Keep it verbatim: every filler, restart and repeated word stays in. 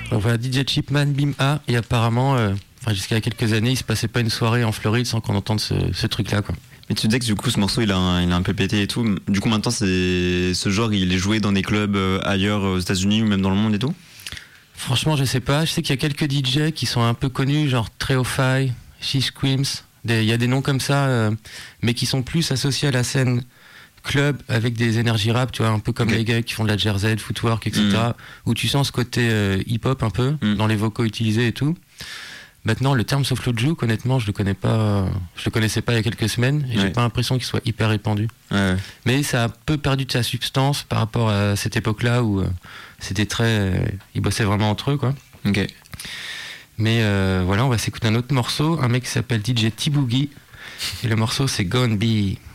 Donc voilà, D J Chipman, Bim A, et apparemment, euh, enfin, jusqu'à il y a quelques années, il se passait pas une soirée en Floride sans qu'on entende ce, ce truc-là, quoi. Mais tu disais que du coup ce morceau il a un, il a un peu pété et tout. Du coup maintenant c'est ce genre il est joué dans des clubs ailleurs aux États-Unis ou même dans le monde et tout. Franchement je sais pas. Je sais qu'il y a quelques D J qui sont un peu connus, genre Treofy, She Screams. Il y a des noms comme ça, euh, mais qui sont plus associés à la scène club avec des énergies rap, tu vois, un peu comme okay. les gars qui font de la jersey, footwork, et cetera. Mmh. Où tu sens ce côté euh, hip-hop un peu mmh. dans les vocaux utilisés et tout. Maintenant, le terme Soft Juke, honnêtement, je le connais pas, je le connaissais pas il y a quelques semaines, et ouais. j'ai pas l'impression qu'il soit hyper répandu. Ouais. Mais ça a un peu perdu de sa substance par rapport à cette époque-là où euh, c'était très, euh, ils bossaient vraiment entre eux, quoi. Ok. Mais euh, voilà, on va s'écouter un autre morceau, un mec qui s'appelle D J T-Boogie, et le morceau c'est Gone Be.